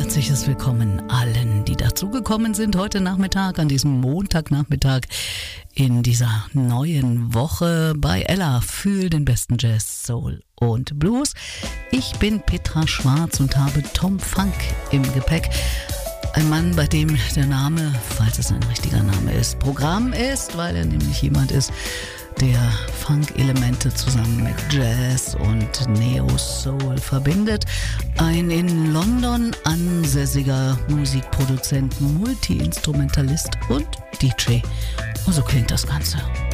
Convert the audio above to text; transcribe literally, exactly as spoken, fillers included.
herzliches Willkommen allen, die dazugekommen sind heute Nachmittag, an diesem Montagnachmittag in dieser neuen Woche bei Ella. Fühl den besten Jazz, Soul und Blues. Ich bin Petra Schwarz und habe Tom Funk im Gepäck. Ein Mann, bei dem der Name, falls es ein richtiger Name ist, Programm ist, weil er nämlich jemand ist, der Funk-Elemente zusammen mit Jazz und Neo-Soul verbindet. Ein in London ansässiger Musikproduzent, Multi-Instrumentalist und D J. Und so klingt das Ganze.